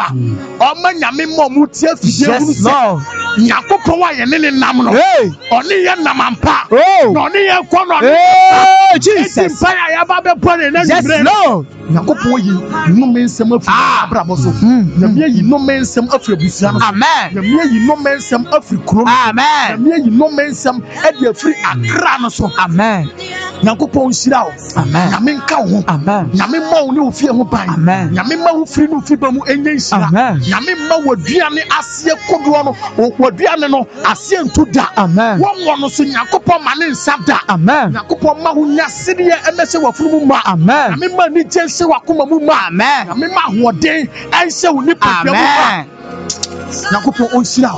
a oma nyame mo mu tie fidie hu se Yakopon wa ye ne nam no oni ye nam ampa no ni ye ko no Jesus fire ya ba be pone na nyire Yakopon yi no mensem afiri abrabo so na me yi no mensem afiri busia no amen na me yi no mensem afiri kuro amen na me yi no mensem e de afiri akra no so amen Yakopon shira o amen na me nka ho amen na me ma wo ne ofie ho ban amen na me ma wo firi no fi ba mu enye shira na me ma waduane ase kodo no waduane no ase ntu da amen wo no so Yakopon ma ne nsa da amen Yakopon ma ho nya sede e mese wafunu mu ma amen na me ma ni se wakuma mu ma amen na me ma hoden ense wo ni pepia mu ma Yakopon onshira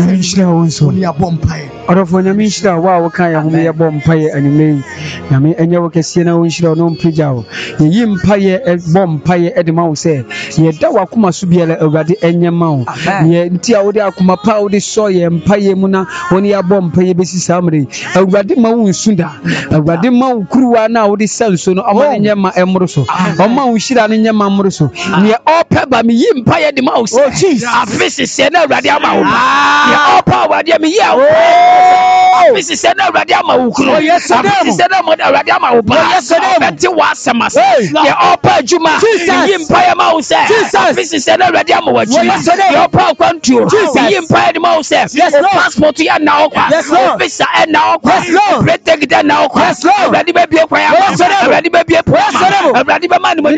onso ni abompai Orofo nyame nshira wa wo kan ya home ye bom paye anime nyame enye wo kese na wo nshira no mpija wo yi mpaye bom paye edema wo se ye da wakuma so biele awurade enye ma wo ye nti a wo de akuma pa wo de so ye mpaye mu na woni ya bom paye besi samre awurade ma wo nsunda awurade ma wo kuruwa na wo de sanso no ama enye ma emro so oma wo nshira no enye ma emro so ye opa ba mi yi mpaye de ma wo se afisi se na awurade ama wo ye opa awurade mi ye wo Mrs. Sena Radiama Ukro, yes, Sena Radiama Upa, Betty was a master. Opa Juma, Empire Mouse, Mrs. Sena Radiama, your power country, Empire Mouse, yes, passport and now, visa and now, protect the now, ready baby, ready baby, ready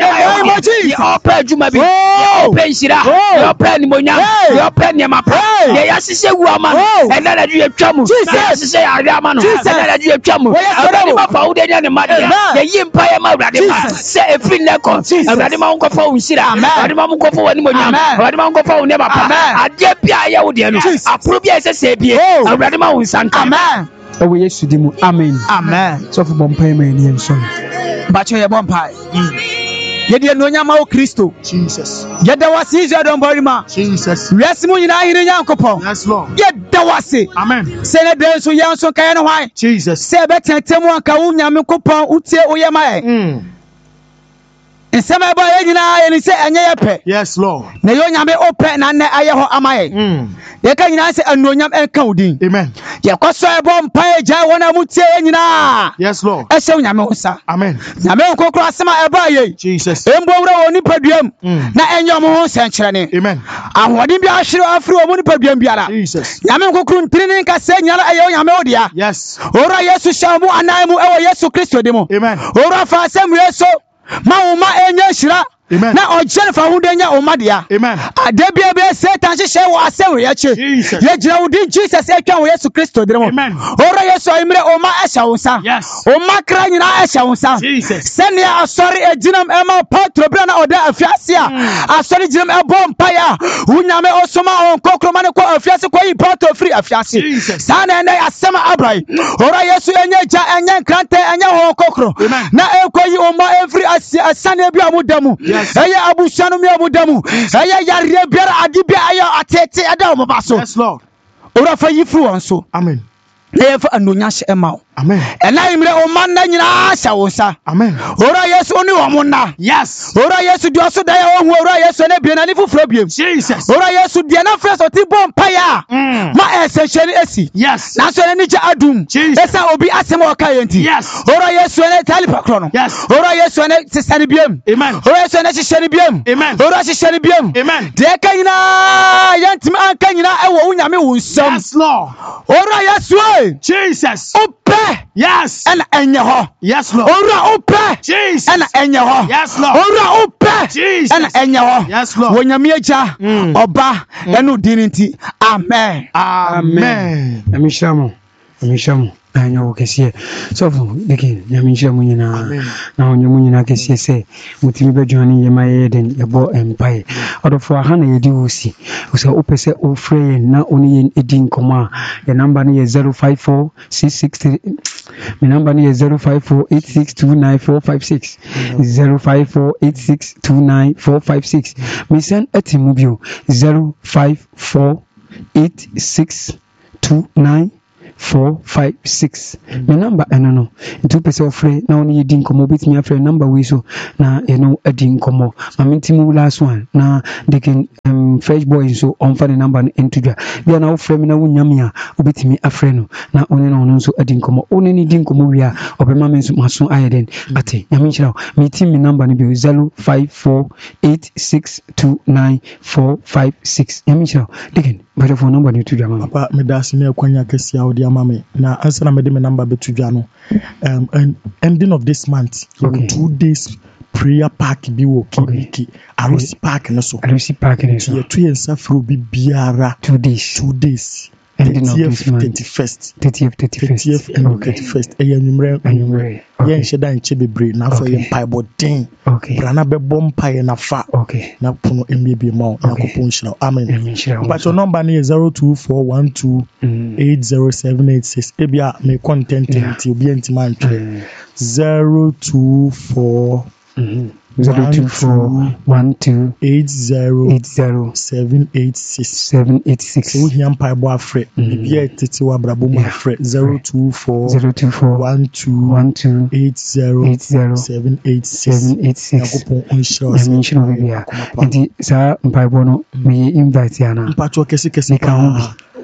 baby, Opa Juma, your pension, your pen, your pen, your pen, yes, is a woman, and then you have trouble. Jesus say Adamano and you chamu Adama found any matter the empire Radima say a free neckon Radima go for Sira Radima go for any money Radima go for never I get Pia Udian approve as a sabi Radima will send amen oh yes to them amen so for bompay man so but you bompay Yede no nyama o Kristo Jesus yede wase Israel don borima Jesus yes mu nyina hine Yankopon yes Lord yede wase amen se ne den so yanso kan ne hwan Jesus se betentem anka wo nyame kopon utie oyema nsema ba ye nyina ye ni se enye ye pe yes Lord na yo nyame ope na ne aye ho amaye ye ka nyina se anuonyam enka udin amen ye kwaso e bom pa e ja wona mutie ye nyina yes Lord e se nyame hosa amen nyame nkokro asema e ba ye Jesus embo wura woni paduam na enye mo ho senkyere ne amen ahodi bi ahwere afri woni paduam biara Jesus nyame nkokro ntrini nka se nyara aye nyame odia yes ora Yesu shamu anaimu e wo Yesu Kristo demo amen ora fa asem Yesu ma enye shira na ojenfa hudenya omadia amen adebia be Satan hye wo asem ye che ye gira wudi Jesus etwa wo Yesu Kristo diremo amen ora Yesu imre oma ehya wonsa yes oma kra nyina ehya wonsa Jesus sene asori eginam ema patro bra na oda afiase a asori ginam ebom paya unyame osoma onkokroma ne ko afiase ko yi patro free afiase sana ene asem abrai ora Yesu enye ja enye krante enye honkokro na ekoyi oma every asane bi amudamu eye abushanu mi amudamu eye yare biara adibia ayo atete ada obaso yes Lord ora fa yifu wonso amen nefa anonya hye emao amen ena imre o manna nyina sha wonsa amen ora Yesu oni wo monna yes ora Yesu dio so da ya wo ora Yesu na bia na ni fufura biem Jesus ora Yesu dia na fresh oti bom paya ma esehwere esi yes na so ni ja adum esa obi asem o ka yenti yes ora Yesu na talipa krono yes ora Yesu na sesane biem amen ora Yesu na hyehyere biem amen ora hyehyere biem amen de ka nyina yantim anka nyina e wo unyame wonsam yes Lord ora Yesu Jesus ope yes and enyeho yes Lord ora ope Jesus and enyeho yes Lord ora ope Jesus and enyeho yes Lord wonyame agya oba enu dininti amen amen amishamo anyo kesiye so deke nyamisha munyina na onye munyina kesiye se mutimi bedwani yema yeden ebo empire odofo aha na yedi wusi usa opese ofre na oni yen edin koma the number ni 054663 my number ni 0548629456 0548629456 me send etimubio 0548629456 456 me number ɛno no nti wopɛ sɛ ɔfrɛ na wo ne yɛdi nkɔmmɔ wobɛtumi afrɛ number wei so na ɛno adi nkɔmmɔ ma mentimi last one na they can fresh boy nso ɔmfa ne number no into dwa bia na wofrɛ me na wonya me a wobɛtumi afrɛ no na ɔne na ɔno nso adi nkɔmmɔ wone ne di nkɔmmɔ wie a ɔbɛma me nso maso ayɛ den ate nyame nhyira wo metim me number no bio 0548629456 nyame nhyira wo dikin bɛtɛ fo number no to dwa ma papa medase na ɛkwanya kɛse a wode ama me na ansa na mede me number bɛto dwa no ending of this month okay. 2 days prayer park bi wɔ Kibiki Arusi park no so Arusi park no so yɛto yɛn nsa frɛ obi biara 2 days 30th 31st and 31st ɛyɛ anwummerɛ yɛnhyɛ da nkyɛ bebree na afɔ yɛ mpaebɔ den bra na bɛbɔ mpaeɛ na fa na pono mmie ma wo nyankopɔn nhyira wo amen mpakyɛ nɔmba no yɛ 0241280786 ebia me content nti obi antimi antwerɛ 024 0241280786786 so wohia mpaebɔ afrɛ bibia tete wabrabɔ mu afrɛ 0241280786786 nyankopɔn ɔnhyira wo nti saa mpaebɔ no meyɛ invite ana mpakyɛ kɛse ka ho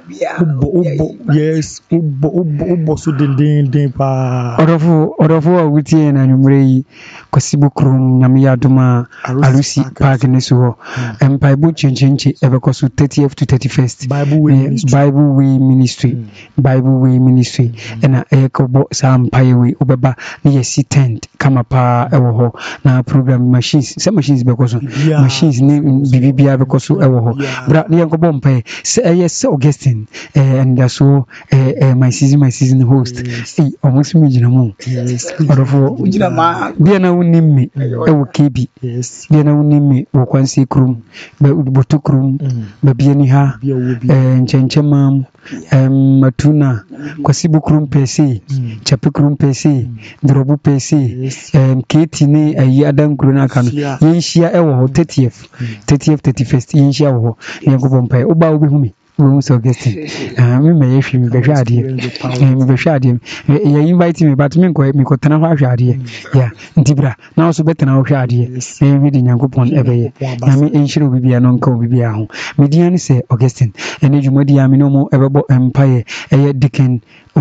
yes ubo so den pa odofo a wutie na nwumre yi kwasibu krom nyame yadoma Arusi park ne so empaibo chinchinchi ebeko so 30th to 31st Bible Way Ministry na ekobo sa mpaye we obeba na yesi tent kama pa ewo ho na program machines beko so machines ne bibibia beko so ewo ho bra ne yenkobo mpaye se yes Augustine and so my season host almost me jina mo odofo jina ma bia na wonim me ewo kebi bia na wonim me wo kwanse krum be botu krum be bia ni ha nchenchemam matuna kwasibu krum pc chapi krum pc drobu pc keti ne ayi adankuru na kanu yenhia ewo ho 30th 31st yenhia wo ho yenkobo mpai oba obehumi we so get me me hwe me behwe ade ya invite me but me ko tena ho ahwe ade ya ntibra na so betena ho hwe ade me di nyankopon ebeye na me enhire bibia no nka bibia ho me dia ne se Augustine ene dwumadi ya me no mo ebebo empire eye Deacon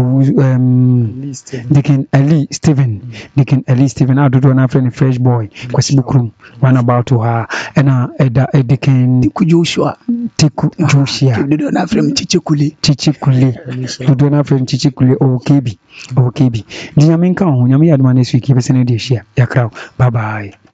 Ali Stephen adodo na friend fresh boy kwasibukrum one about to her ena eda Deacon Tiku Joshua dodo na friend chichikule dodo na friend chichikule OKB dinya menka ho nyame yadoma next week yebese na de hia yakra bye bye.